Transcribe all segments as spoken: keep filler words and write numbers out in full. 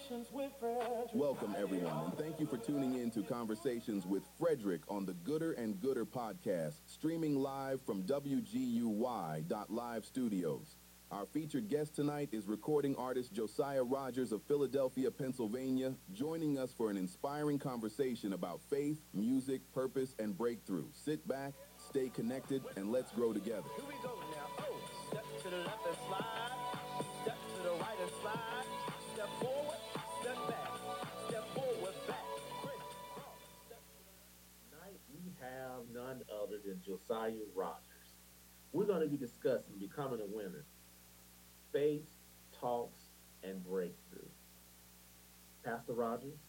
Welcome, everyone, and thank you for tuning in to Conversations with Frederick on the Gooder and Gooder podcast, streaming live from W G U Y dot live studios. Our featured guest tonight is recording artist Josiah Rogers of Philadelphia, Pennsylvania, joining us for an inspiring conversation about faith, music, purpose, and breakthrough. Sit back, stay connected, and let's grow together. Here we go now. Oh, step to the left and slide. Step to the right and slide. Step forward, step back. Step forward, back. Criss cross. Step to the left. Tonight we have none other than Josiah Rogers. We're going to be discussing becoming a winner, faith, talks, and breakthrough. Pastor Rogers,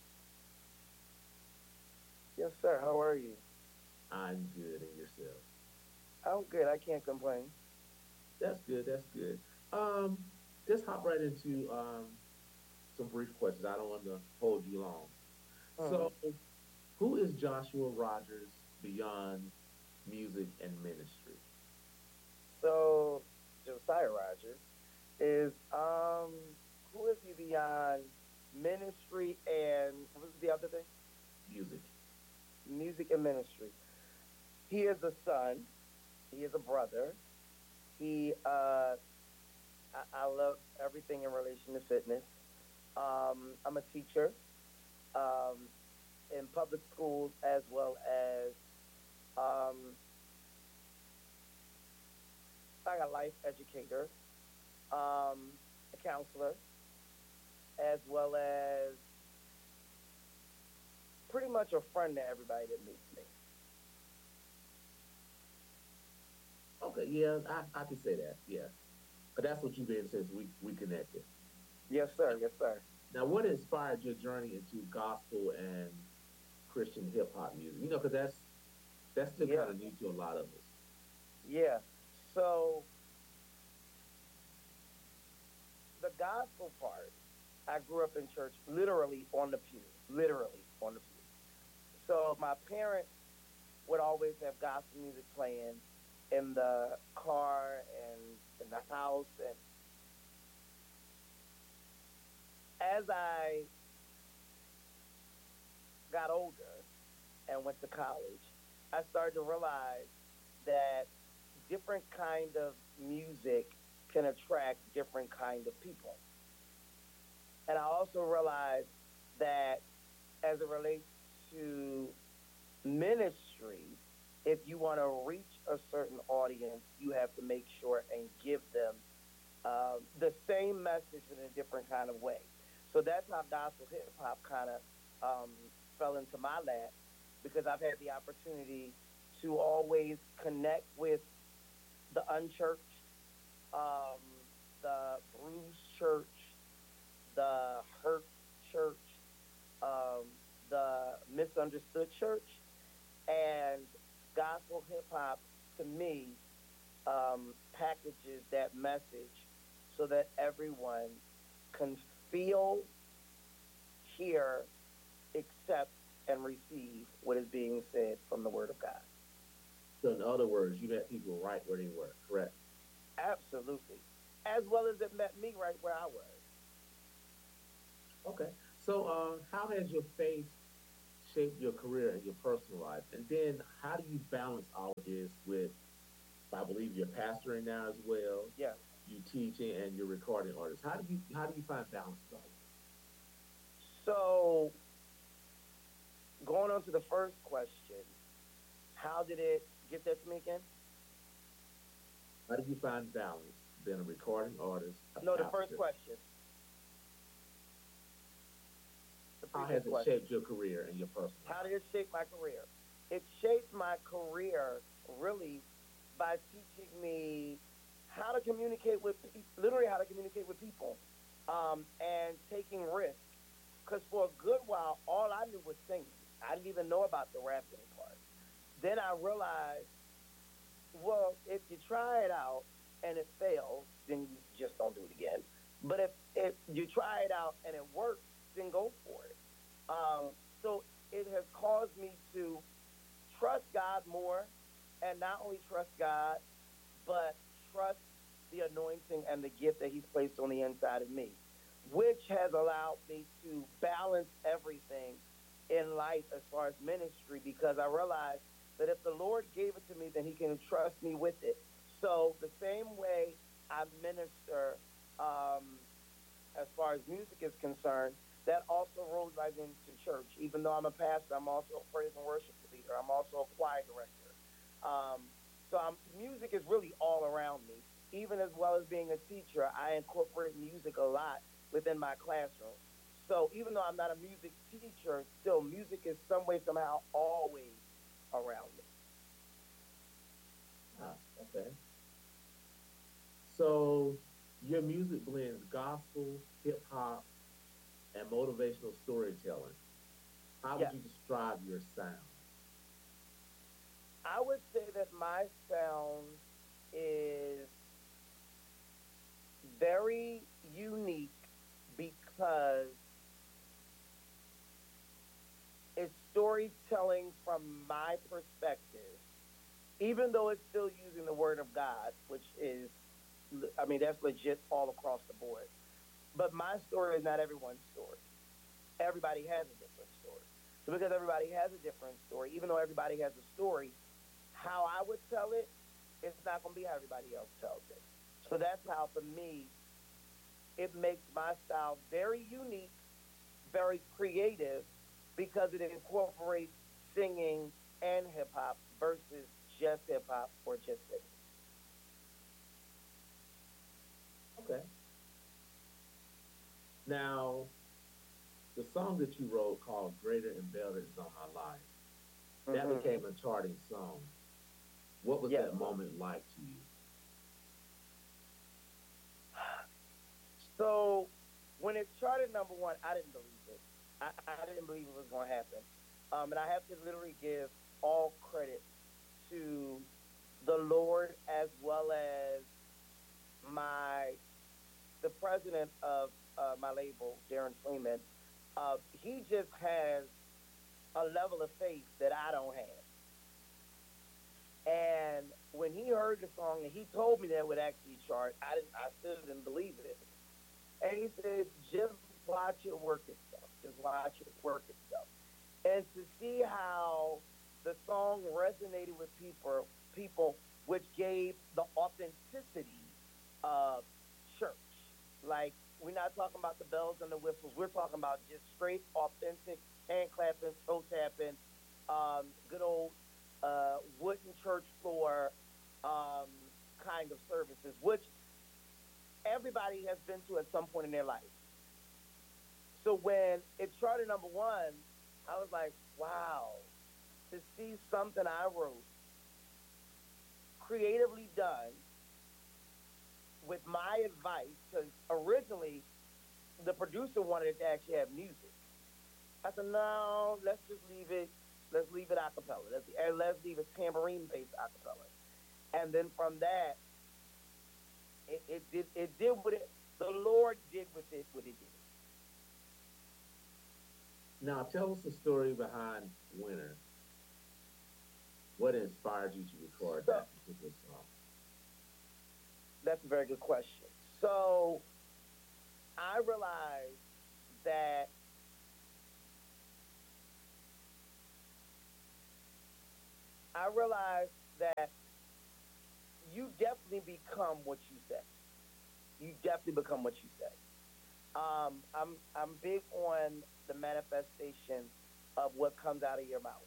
Yes, sir. How are you? I'm good, and yourself? I'm good. I can't complain. That's good. That's good. Um, let's hop right into um some brief questions. I don't want to hold you long. Mm. So, who is Joshua Rogers beyond music and ministry? So, Josiah Rogers is um, who is he beyond ministry and what was the other thing? Music. Music and ministry. He is a son. He is a brother. He, uh, I, I love everything in relation to fitness. Um, I'm a teacher um, in public schools as well as um, like a life educator, um, a counselor, as well as pretty much a friend to everybody that meets me. Okay, yeah, I, I can say that. Yeah, but that's what you've been since we we connected. Yes, sir. Yes, sir. Now, what inspired your journey into gospel and Christian hip hop music? You know, because that's that's still Yeah. kind of new to a lot of us. Yeah. So the gospel part, I grew up in church literally on the pew, literally on the pew. So my parents would always have gospel music playing in the car and in the house. And as I got older and went to college, I started to realize that different kind of music can attract different kind of people. And I also realized that as it relates to ministry, if you want to reach a certain audience, you have to make sure and give them uh, the same message in a different kind of way. So that's how gospel hip hop kind of um, fell into my lap because I've had the opportunity to always connect with the unchurched, um, the bruised church, the hurt church, um, the misunderstood church, and gospel hip hop to me um, packages that message so that everyone can feel, hear, accept, and receive what is being said from the Word of God. So, in other words, you met people right where they were, correct? Absolutely. As well as it met me right where I was. Okay. So, uh, how has your faith shaped your career and your personal life? And then, how do you balance all of this with, I believe you're pastoring now as well, Yeah. you teaching, and you're recording artists. How do you how do you find balance with all of So, going on to the first question, how did it get that to me again? How do you find balance being a recording artist, a No, the first pastor? question. The How previous has it question. shaped your career and your personal How life? did it shape my career? It shaped my career really by teaching me how to communicate with pe- literally how to communicate with people, um, and taking risks. Because for a good while, all I knew was singing. I didn't even know about the rapping part. Then I realized, well, if you try it out and it fails, then you just don't do it again. But if, if you try it out and it works, then go for it. Um, so it has caused me to trust God more, and not only trust God, but trust the anointing and the gift that He's placed on the inside of me. which has allowed me to balance everything in life as far as ministry because I realized that if the Lord gave it to me, then He can trust me with it. So the same way I minister, um, as far as music is concerned, that also rolls right into church. Even though I'm a pastor, I'm also a praise and worship leader. I'm also a choir director. Um, so I'm, music is really all around me. Even as well as being a teacher, I incorporate music a lot within my classroom. So even though I'm not a music teacher, still music is some way, somehow, always around me. Ah, okay. So your music blends gospel, hip hop, and motivational storytelling. How would Yes. you describe your sound? I would say that my sound is very unique because it's storytelling from my perspective, even though it's still using the word of God, which is, I mean, that's legit all across the board. But my story is not everyone's story. Everybody has a different story. So because everybody has a different story, even though everybody has a story, how I would tell it, it's not going to be how everybody else tells it. So that's how, for me, it makes my style very unique, very creative, because it incorporates singing and hip hop versus just hip hop or just singing. Okay. Now, the song that you wrote called Greater and Better is on My Life, that Mhm. became a charting song. What was Yes. that moment like to you? So when it charted number one, I didn't believe it. I, I didn't believe it was going to happen. Um, and I have to literally give all credit to the Lord as well as my the president of uh, my label, Darren Freeman. Uh, he just has a level of faith that I don't have. And when he heard the song and he told me that it would actually chart, I didn't. I still didn't believe it. And he said, just watch it work itself. Just watch it work itself. And to see how the song resonated with people, people which gave the authenticity of church. Like, we're not talking about the bells and the whistles. We're talking about just straight, authentic, hand clapping, toe tapping, um, good old uh, wooden church floor um, kind of services, which everybody has been to at some point in their life. So when it charted number one, I was like, wow, to see something I wrote creatively done with my advice, because originally the producer wanted it to actually have music. I said, no, let's just leave it. Let's leave it a cappella. Let's, and let's leave it tambourine based a cappella. And then from that, it, it did it did what it the Lord did with it what it did. Now, tell us the story behind Winner. What inspired you to record So that particular song? that's a very good question. So I realized that I realized that you definitely become what you say. You definitely become what you say. Um, I'm I'm big on the manifestation of what comes out of your mouth,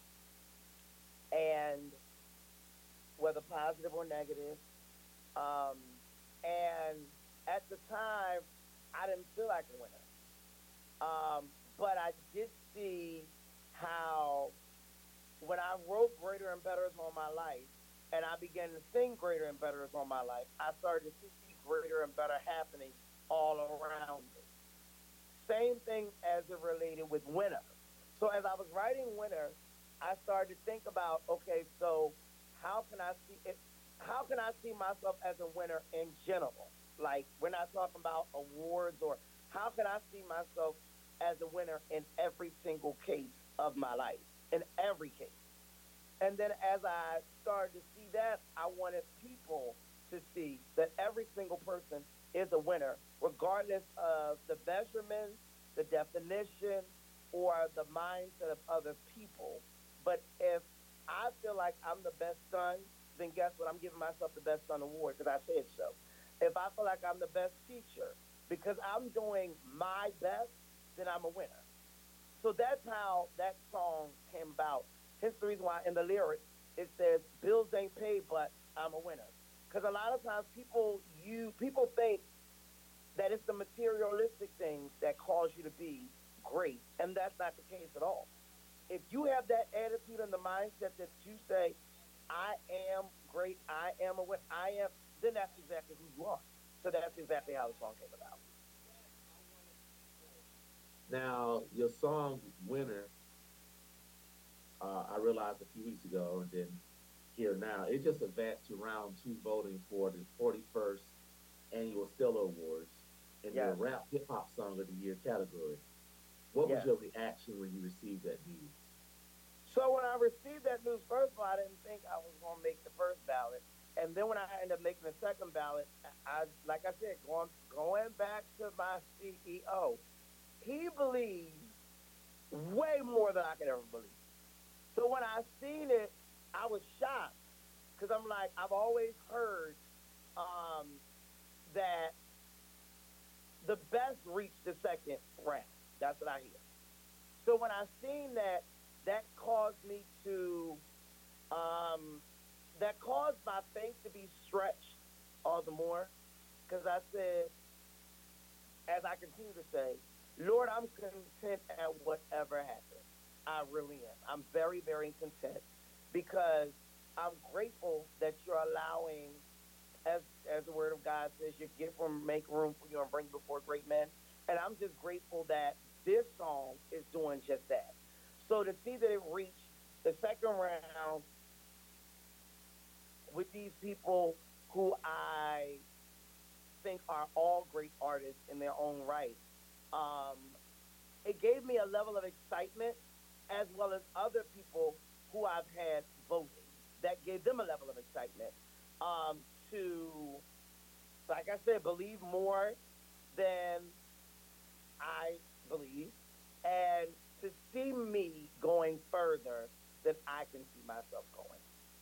and whether positive or negative. Um, and at the time, I didn't feel like a winner, um, but I did see how when I wrote Greater and Better is on my life, and I began to sing Greater and Better is on my life, I started to see greater and better happening all around me. Same thing as it related with Winner. So as I was writing Winner, I started to think about, okay, so how can I see it? How can I see myself as a winner in general? Like, we're not talking about awards, or how can I see myself as a winner in every single case of my life, in every case. And then as I started to see that, I wanted people to see that every single person is a winner, regardless of the measurements, the definition, or the mindset of other people. But if I feel like I'm the best son, then guess what? I'm giving myself the best son award because I said so. If I feel like I'm the best teacher because I'm doing my best, then I'm a winner. So that's how that song came about. Hence the reason why in the lyrics it says bills ain't paid, but I'm a winner. Because a lot of times people you people think that it's the materialistic things that cause you to be great, and that's not the case at all. If you have that attitude and the mindset that you say, "I am great, I am a win, I am," then that's exactly who you are. So that's exactly how the song came about. Now, your song "Winner," uh, I realized a few weeks ago, and then here now, it just advanced to round two voting for the forty-first annual Stellar Awards in the Yes, Rap Hip Hop Song of the Year category. What was yes. your reaction when you received that news? So when I received that news, first of all, I didn't think I was going to make the first ballot, and then when I ended up making the second ballot, I, like I said, going going back to my C E O, he believes way more than I could ever believe. So when I seen it, I was shocked because I'm like, I've always heard um, that the best reach the second round. That's what I hear. So when I seen that, that caused me to, um, that caused my faith to be stretched all the more because I said, as I continue to say, Lord, I'm content at whatever happens. I really am. I'm very, very content because I'm grateful that you're allowing, as as the word of God says, your gift will make room for you and bring you before great men. And I'm just grateful that this song is doing just that. So to see that it reached the second round with these people who I think are all great artists in their own right, um, it gave me a level of excitement as well as other people who I've had voting. That gave them a level of excitement um, to, like I said, believe more than I believe and to see me going further than I can see myself going.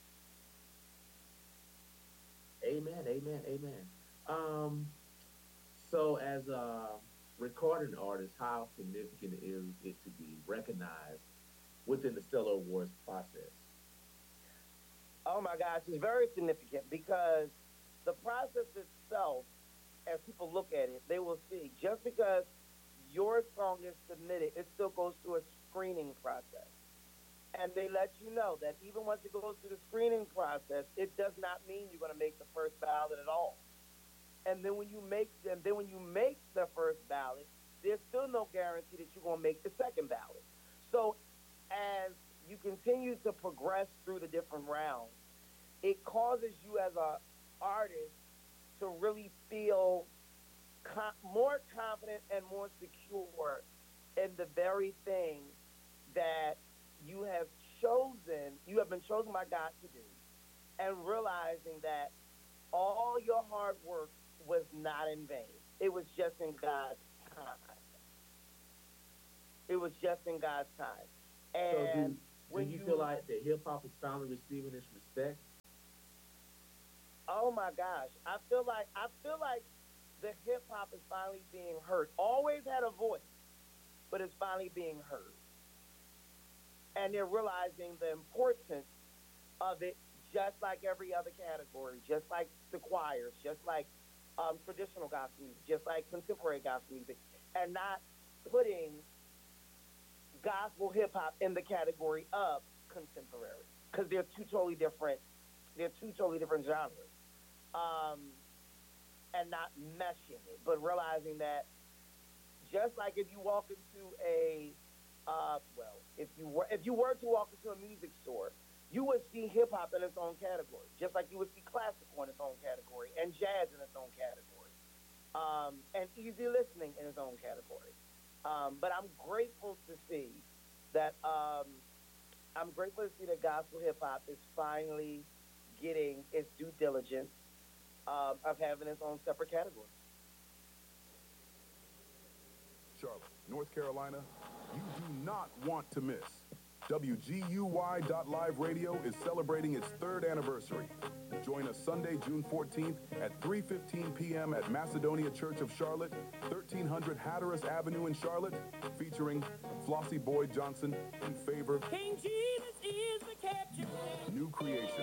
Amen, amen, amen. Um, so as a recording artist, how significant is it to be recognized within the Stellar Awards process? Oh my gosh, it's very significant because the process itself, as people look at it, they will see just because your song is submitted, it still goes through a screening process. And they let you know that even once it goes through the screening process, it does not mean you're going to make the first ballot at all. And then when you make and then when you make the first ballot, there's still no guarantee that you're going to make the second ballot. So as you continue to progress through the different rounds, it causes you as a artist to really feel co- more confident and more secure in the very thing that you have chosen, you have been chosen by God to do, and realizing that all your hard work was not in vain. It was just in God's time. It was just in God's time. So And do do when you feel you, like that hip hop is finally receiving its respect? oh my gosh, I feel like I feel like the hip hop is finally being heard. Always had a voice, but it's finally being heard. And they're realizing the importance of it, just like every other category, just like the choirs, just like um, traditional gospel music, just like contemporary gospel music, and not putting gospel hip hop in the category of contemporary because they're two totally different. They're two totally different genres, um, and not meshing it, but realizing that just like if you walk into a uh, well, if you were if you were to walk into a music store, you would see hip hop in its own category, just like you would see classical in its own category, and jazz in its own category, um, and easy listening in its own category. Um, but I'm grateful to see that um, I'm grateful to see that gospel hip hop is finally getting its due diligence um, of having its own separate category. Charlotte, North Carolina, you do not want to miss. W G U Y dot live radio is celebrating its third anniversary. Join us Sunday, June fourteenth at three fifteen p.m. at Macedonia Church of Charlotte, thirteen hundred Hatteras Avenue in Charlotte, featuring Flossie Boyd Johnson, In Favor, King Jesus is the captain. New Creation,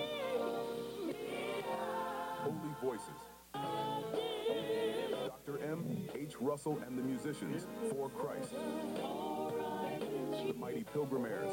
Holy Voices, Doctor M, H. Russell and the Musicians, For Christ, the Mighty Pilgrimaires,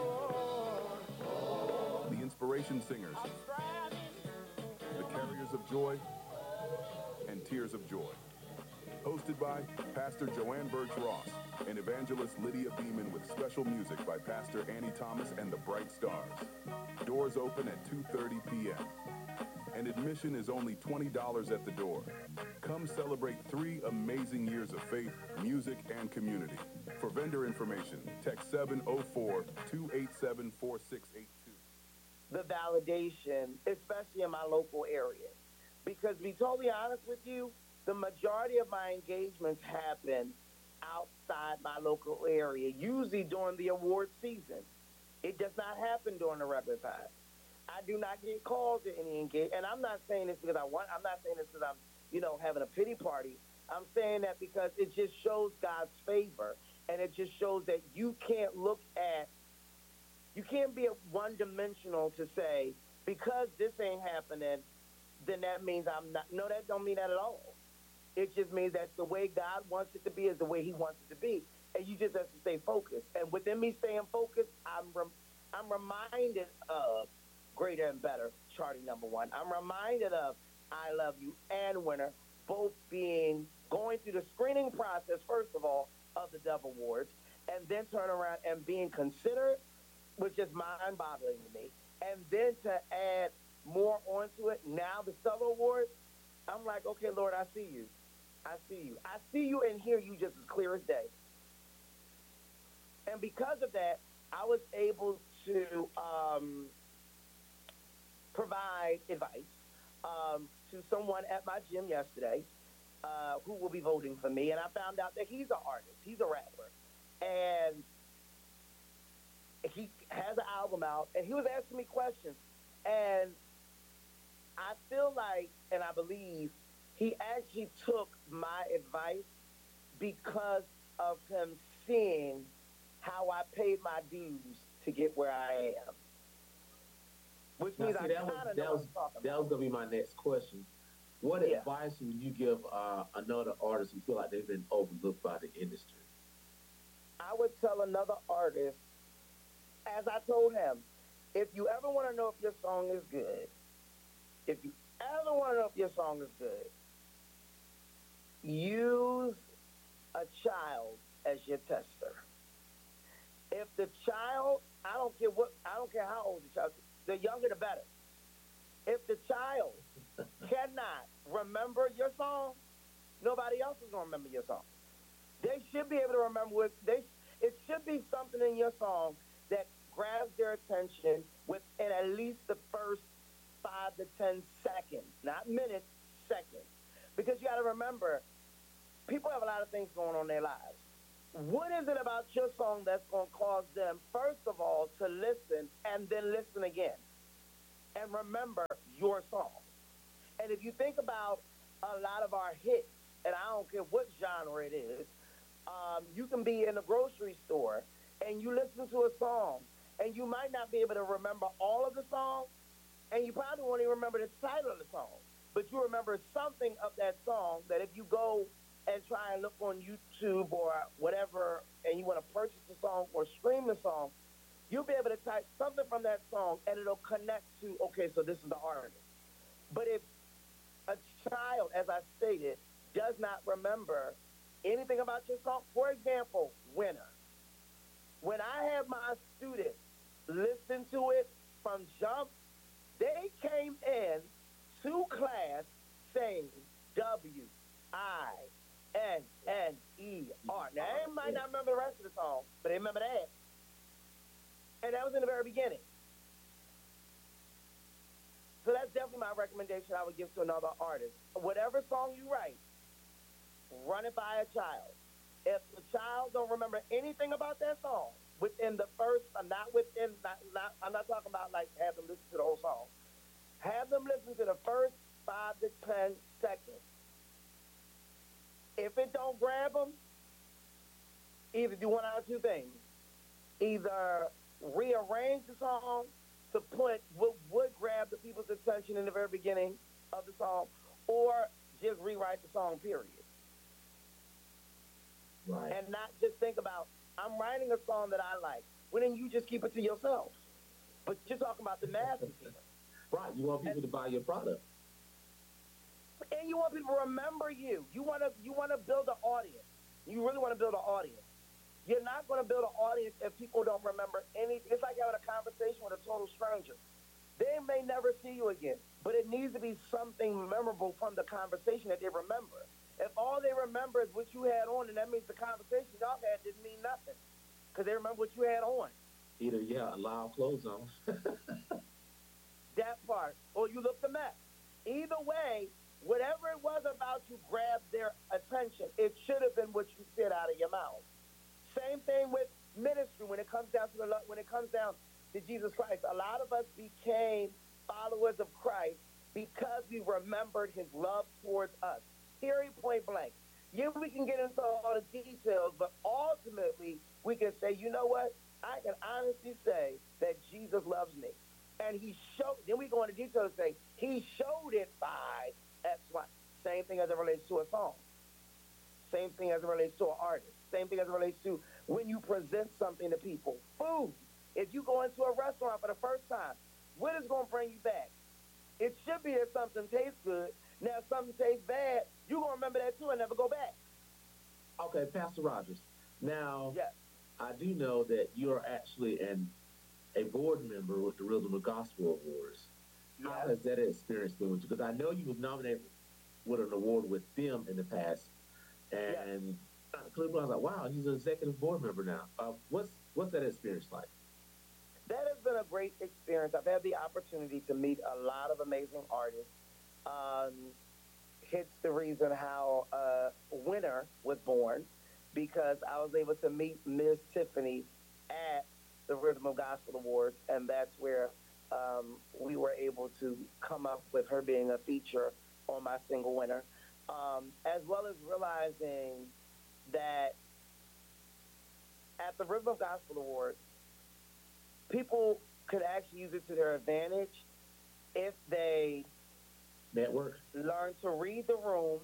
the Inspiration Singers, the Carriers of Joy, and Tears of Joy. Hosted by Pastor Joanne Birch Ross and Evangelist Lydia Beeman with special music by Pastor Annie Thomas and the Bright Stars. Doors open at two thirty p.m. and admission is only twenty dollars at the door. Come celebrate three amazing years of faith, music, and community. For vendor information, text seven oh four, two eight seven, four six eight two. The validation, especially in my local area. Because to be totally honest with you, the majority of my engagements happen outside my local area, usually during the award season. It does not happen during the regular time. I do not get called to any engagement. And I'm not saying this because I want, I'm not saying this because I'm, you know, having a pity party. I'm saying that because it just shows God's favor. And it just shows that you can't look at, you can't be one-dimensional to say, because this ain't happening, then that means I'm not. No, that don't mean that at all. It just means that the way God wants it to be is the way he wants it to be. And you just have to stay focused. And within me staying focused, I'm rem- I'm reminded of Greater and Better, charting number one. I'm reminded of I Love You and Winner, both being, going through the screening process, first of all, of the Dove Awards, and then turn around and being considered, which is mind-boggling to me. And then to add more onto it, now the Stella Awards, I'm like, okay, Lord, I see you. I see you. I see you and hear you just as clear as day. And because of that, I was able to um, provide advice um, to someone at my gym yesterday uh, who will be voting for me. And I found out that he's an artist. He's a rapper. And he has an album out. And he was asking me questions. And I feel like, and I believe, he actually took my advice because of him seeing how I paid my dues to get where I am. Which Now, means see, I that kind was, of that know what was, I'm talking that about. was going to be my next question. What Yeah. advice would you give uh, another artist who feel like they've been overlooked by the industry? I would tell another artist, as I told him, if you ever want to know if your song is good, if you ever want to know if your song is good, use a child as your tester. If the child, I don't care what, I don't care how old the child is, the younger the better. If the child cannot remember your song, nobody else is going to remember your song. They should be able to remember what they. It should be something in your song that grabs their attention within at least the first five to ten seconds, not minutes, seconds. Because you got to remember, people have a lot of things going on in their lives. What is it about your song that's going to cause them, first of all, to listen and then listen again and remember your song? And if you think about a lot of our hits, and I don't care what genre it is, um, you can be in a grocery store and you listen to a song and you might not be able to remember all of the song, and you probably won't even remember the title of the song, but you remember something of that song that if you go and try and look on YouTube or whatever and you want to purchase the song or stream the song, you'll be able to type something from that song and it'll connect to, okay, so this is the artist. But if a child, as I stated, does not remember anything about your song, for example, Winner. When I had my students listen to it from jump, they came in to class saying W I N N E R. Now, they might not remember the rest of the song, but they remember that. And that was in the very beginning. So that's definitely my recommendation I would give to another artist. Whatever song you write, run it by a child. If the child don't remember anything about that song within the first, uh, not within, not, not, I'm not talking about like have them listen to the whole song. Have them listen to the first five to ten seconds. If it don't grab them, either do one out of two things. Either rearrange the song to put what would grab the people's attention in the very beginning of the song, or just rewrite the song, period. Right. And not just think about, I'm writing a song that I like. Well, then you just keep it to yourself. But you're talking about the masses here. Right. You want people and, to buy your product. And you want people to remember you. You want to you want to build an audience. You really want to build an audience. You're not going to build an audience if people don't remember anything. It's like having a conversation with a total stranger. They may never see you again, but it needs to be something memorable from the conversation that they remember. If all they remember is what you had on, then that means the conversation y'all had didn't mean nothing because they remember what you had on. Either, yeah, loud clothes on. That part, or you looked a mess. Either way, whatever it was about you grabbed their attention. It should have been what you said out of your mouth. Same thing with ministry when it comes down to the when it comes down to Jesus Christ. A lot of us became followers of Christ because we remembered his love towards us. Period, point blank. Yeah, we can get into all the details, but ultimately we can say, you know what? I can honestly say that Jesus loves me. And he showed, then we go into detail and say, he showed it by X, Y. Same thing as it relates to a song. Same thing as it relates to an artist. Same thing as it relates to when you present something to people. Food. If you go into a restaurant for the first time, what is going to bring you back? It should be that something tastes good. Now, if something tastes bad, you're going to remember that too and never go back. Okay, Pastor Rogers. Now, Yes. I do know that you are actually an a board member with the Rhythm of Gospel Awards. How Yes. has that experience been with you? Because I know you was nominated with an award with them in the past, and yes. Cleveland, I was like, wow, he's an executive board member now. Uh, what's what's that experience like? That has been a great experience. I've had the opportunity to meet a lot of amazing artists. Um, hence the reason how uh, Winner was born, because I was able to meet Miss Tiffany at the Rhythm of Gospel Awards, and that's where um, we were able to come up with her being a feature on my single Winner, um, as well as realizing that at the Rhythm of Gospel Awards, people could actually use it to their advantage if they Network. learn to read the room,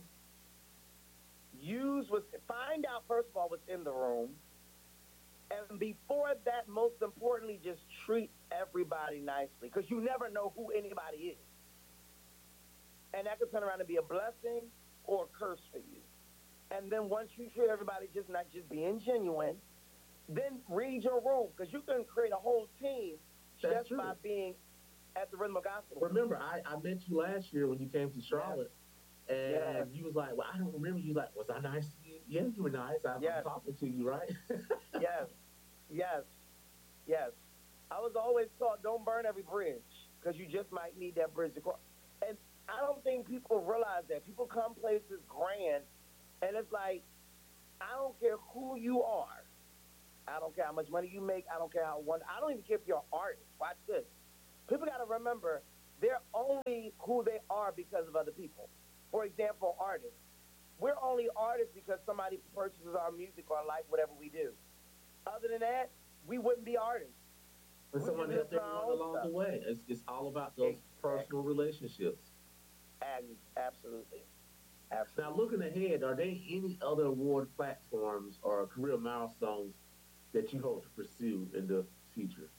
use what, find out first of all what's in the room, and before that, most importantly, just treat everybody nicely, because you never know who anybody is, and that could turn around and be a blessing or a curse for you. And then once you treat everybody just not just being genuine, then read your room, because you can create a whole team That's just true. by being at the Rhythm of Gospel. Remember, I, I met you last year when you came to Charlotte, and Yes. you was like, well, I don't remember. You was like, was I nice to you? Yeah, you were nice. I, Yes. I'm talking to you, right? Yes, yes, yes. I was always taught, don't burn every bridge, because you just might need that bridge to cross. And I don't think people realize that. People come places grand, and it's like, I don't care who you are. I don't care how much money you make. I don't care how one. I don't even care if you're an artist. Watch this. People got to remember, they're only who they are because of other people. For example, artists. We're only artists because somebody purchases our music or like whatever we do. Other than that, we wouldn't be artists. And We someone just helped do our everyone own along stuff. the way. It's, it's all about those Exactly. personal relationships. And absolutely. Now, Absolutely. looking ahead, are there any other award platforms or career milestones that you hope to pursue in the future?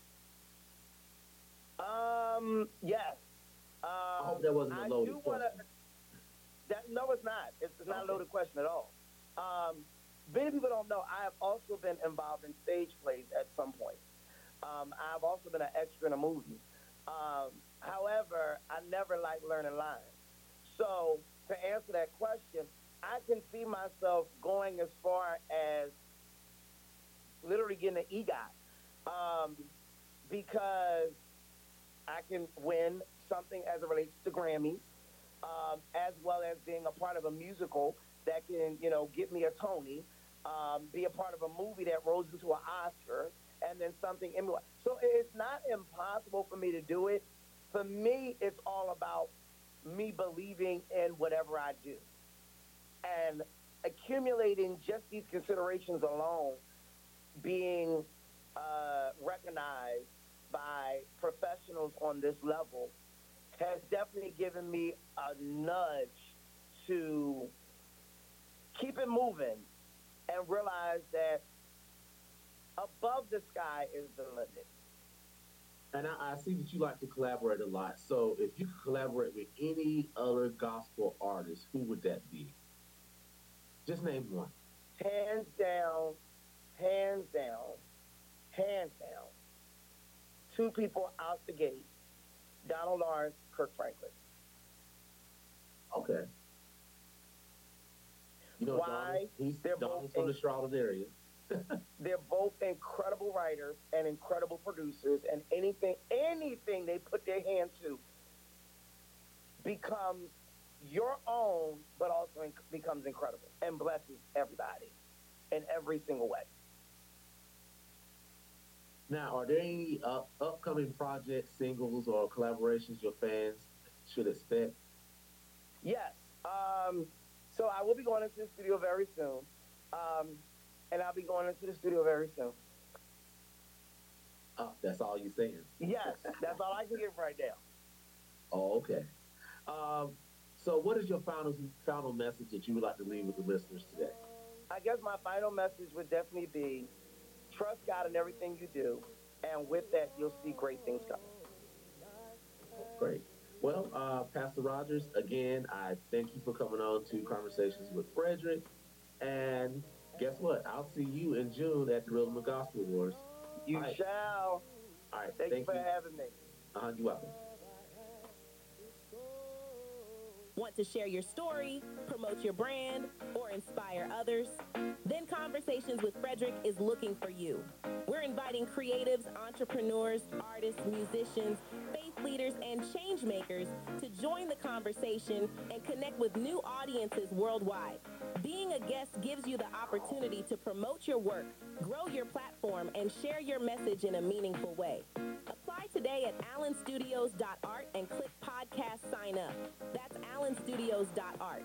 Um, yes. Um, I hope that wasn't a I loaded do wanna, question. that, no, it's not. It's, it's not Okay. a loaded question at all. Um, many people don't know, I have also been involved in stage plays at some point. Um, I've also been an extra in a movie. Um, however, I never liked learning lines. So to answer that question, I can see myself going as far as literally getting an EGOT, um, because I can win something as it relates to Grammys, um, as well as being a part of a musical that can, you know, get me a Tony. um, be a part of a movie that rose into an Oscar, and then something Emmy. So it's not impossible for me to do it. For me, it's all about me believing in whatever I do. And accumulating just these considerations alone, being uh, recognized by professionals on this level, has definitely given me a nudge to keep it moving and realize that above the sky is the limit. And I, I see that you like to collaborate a lot. So if you could collaborate with any other gospel artist, who would that be? Just name one. Hands down, hands down, hands down. Two people out the gate: Donald Lawrence, Kirk Franklin. Okay. You know, Why? Donald, he's They're Donald's both from the Charlotte area. They're both incredible writers and incredible producers, and anything, anything they put their hand to becomes your own, but also inc- becomes incredible and blesses everybody in every single way. Now, are there any uh, upcoming projects, singles, or collaborations your fans should expect? Yes. Um, so I will be going into the studio very soon. Um, and I'll be going into the studio very soon. Oh, that's all you're saying? Yes, that's all I can give right now. Oh, okay. Um, so what is your final final message that you would like to leave with the listeners today? I guess my final message would definitely be trust God in everything you do, and with that, you'll see great things coming. Great. Well, uh, Pastor Rogers, again, I thank you for coming on to Conversations with Frederick. And guess what? I'll see you in June at the Rhythm of Gospel Awards. You All right. shall. All right. Thank, Thank you for you. having me. Uh-huh, you're welcome. Want to share your story, promote your brand, or inspire others? Then Conversations with Frederick is looking for you. We're inviting creatives, entrepreneurs, artists, musicians, faith leaders, and change makers to join the conversation and connect with new audiences worldwide. Being a guest gives you the opportunity to promote your work, grow your platform, and share your message in a meaningful way. Apply today at allen studios dot art and click podcast sign up. That's allen studios dot art.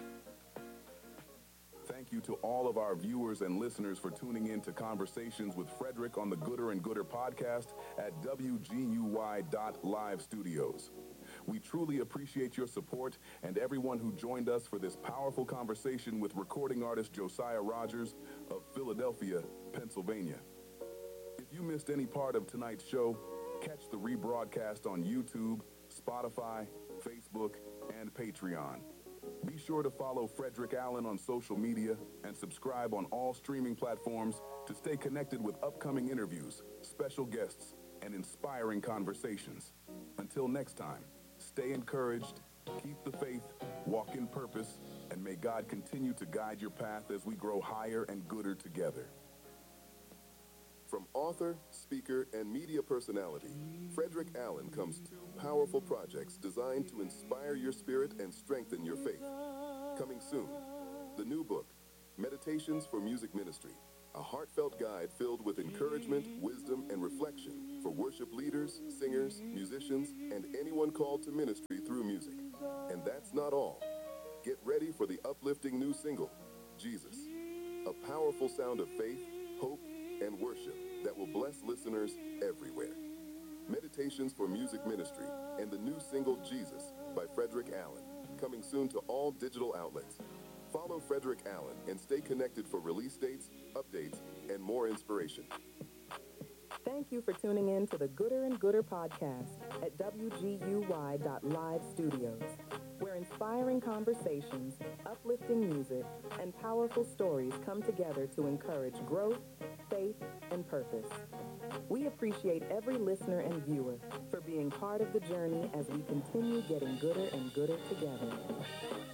Thank you to all of our viewers and listeners for tuning in to Conversations with Frederick on the Gooder and Gooder podcast at W G U Y dot live studios. We truly appreciate your support and everyone who joined us for this powerful conversation with recording artist Josiah Rogers of Philadelphia, Pennsylvania. If you missed any part of tonight's show, catch the rebroadcast on YouTube, Spotify, Facebook, and Patreon. Be sure to follow Frederick Allen on social media and subscribe on all streaming platforms to stay connected with upcoming interviews, special guests, and inspiring conversations. Until next time, stay encouraged, keep the faith, walk in purpose, and may God continue to guide your path as we grow higher and gooder together. From author, speaker, and media personality, Frederick Allen comes two powerful projects designed to inspire your spirit and strengthen your faith. Coming soon, the new book, Meditations for Music Ministry, a heartfelt guide filled with encouragement, wisdom, and reflection for worship leaders, singers, musicians, and anyone called to ministry through music. And that's not all. Get ready for the uplifting new single, Jesus, a powerful sound of faith, hope, and worship that will bless listeners everywhere. Meditations for Music Ministry and the new single Jesus by Frederick Allen, coming soon to all digital outlets. Follow Frederick Allen and stay connected for release dates, updates, and more inspiration. Thank you for tuning in to the Gooder and Gooder podcast at W G U Y dot live studios, where inspiring conversations, uplifting music, and powerful stories come together to encourage growth, faith, and purpose. We appreciate every listener and viewer for being part of the journey as we continue getting gooder and gooder together.